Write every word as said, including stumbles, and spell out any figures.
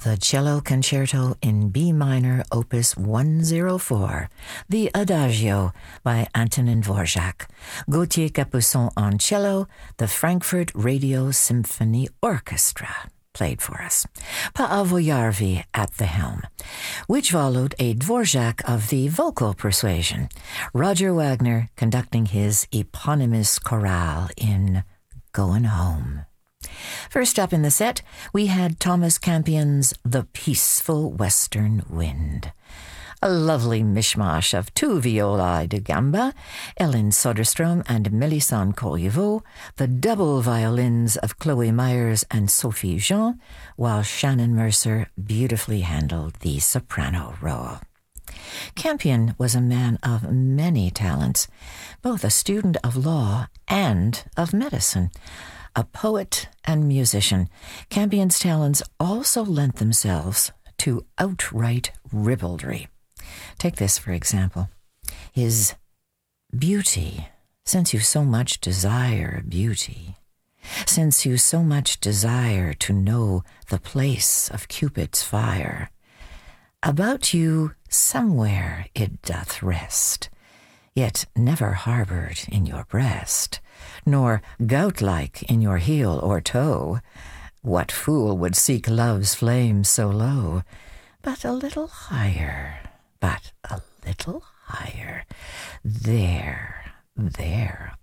The Cello Concerto in B minor, opus one oh four, the Adagio by Antonin Dvorak, Gauthier Capuçon on cello, the Frankfurt Radio Symphony Orchestra played for us, Paavo Järvi at the helm, which followed a Dvorak of the vocal persuasion, Roger Wagner conducting his eponymous chorale in Goin' Home. First up in the set, we had Thomas Campion's The Peaceful Western Wind, a lovely mishmash of two violae da gamba, Ellen Soderstrom and Melisande Kolyevaux, the double violins of Chloe Myers and Sophie Jean, while Shannon Mercer beautifully handled the soprano role. Campion was a man of many talents, both a student of law and of medicine. A poet and musician, Campion's talents also lent themselves to outright ribaldry. Take this, for example. His beauty, since you so much desire beauty, since you so much desire to know the place of Cupid's fire, about you somewhere it doth rest, yet never harbored in your breast, nor gout-like in your heel or toe. What fool would seek love's flame so low? But a little higher, but a little higher. There, there,